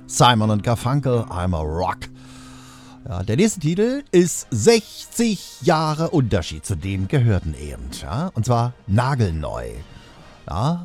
Simon und Garfunkel, I'm a Rock. Ja, der nächste Titel ist 60 Jahre Unterschied zu dem gehörten eben. Ja? Und zwar nagelneu. Ja,